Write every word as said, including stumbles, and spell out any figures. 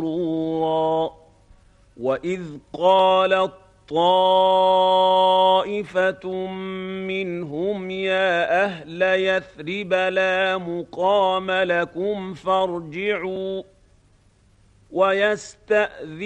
مسرورا وإذ قالت طائفة منهم يا أهل يثرب لا مقام لكم فارجعوا ويستأذن